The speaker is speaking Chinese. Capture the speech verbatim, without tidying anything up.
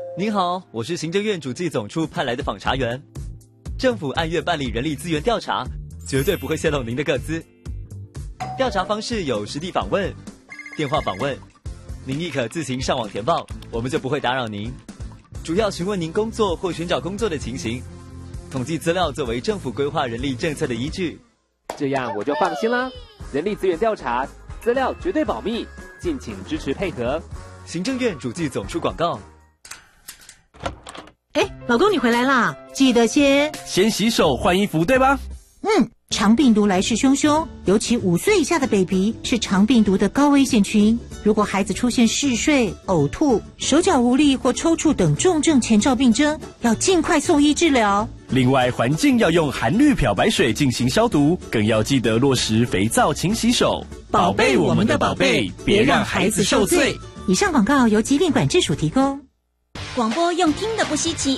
您好，我是行政院主计总处派来的访查员。政府按月办理人力资源调查，绝对不会泄露您的个资。调查方式有实地访问、电话访问，您亦可自行上网填报，我们就不会打扰您。主要询问您工作或寻找工作的情形，统计资料作为政府规划人力政策的依据。 这样我就放心啦。人力资源调查资料绝对保密，敬请支持配合。 行政院主计总处广告。 哎，老公你回来啦，记得先先洗手换衣服，对吧？ 嗯，肠病毒来势汹汹，尤其五岁以下的 baby 是肠病毒的高危险群。如果孩子出现嗜睡、呕吐、手脚无力或抽搐等重症前兆病征，要尽快送医治疗。 另外，环境要用含氯漂白水进行消毒，更要记得落实肥皂勤洗手，宝贝我们的宝贝，别让孩子受罪。 以上广告由疾病管制署提供。 广播用听的不稀奇，